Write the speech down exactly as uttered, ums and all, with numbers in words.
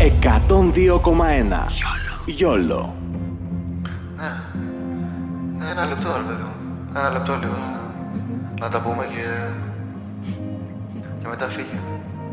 εκατόν δύο κόμμα ένα. Γιόλο. Ναι. Ναι, ένα λεπτό, ρε παιδί μου. Ένα λεπτό λίγο να, να τα πούμε και, και μετά φύγε.